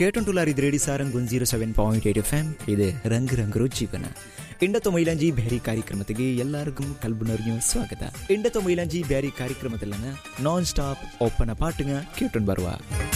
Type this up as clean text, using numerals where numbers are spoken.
കേട്ടോണ്ടുള്ളാരിത് radio സാರಂಗ್ 107.8 FM. ഇത് ರಂಗ್ ರಂಗ್ ಜೀವನ. ಇಂಡತ ಮೈಲಾಂಜಿ ಬ್ಯಾರಿ ಕಾರ್ಯಕ್ರಮಕ್ಕೆ ಎಲ್ಲರಿಗೂ ಕಲ್ಬುನರ್ഞ്ഞു ಸ್ವಾಗತ. ಇಂಡತ ಮೈಲಾಂಜಿ ಬ್ಯಾರಿ ಕಾರ್ಯಕ್ರಮದಲ್ಲಿ ನಾನ್ ಸ್ಟಾಪ್ ಒಪ್ಪನ ಪಾട്ടുங்க ಕೇಟೊಂಡು ಬರುವ